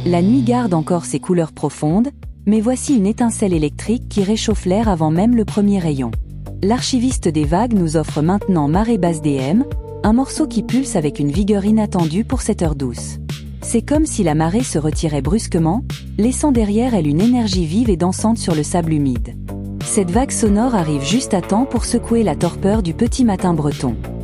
La nuit garde encore ses couleurs profondes, mais voici une étincelle électrique qui réchauffe l'air avant même le premier rayon. L'archiviste des vagues nous offre maintenant Marée basse DM, un morceau qui pulse avec une vigueur inattendue pour cette heure douce. C'est comme si la marée se retirait brusquement, laissant derrière elle une énergie vive et dansante sur le sable humide. Cette vague sonore arrive juste à temps pour secouer la torpeur du petit matin breton.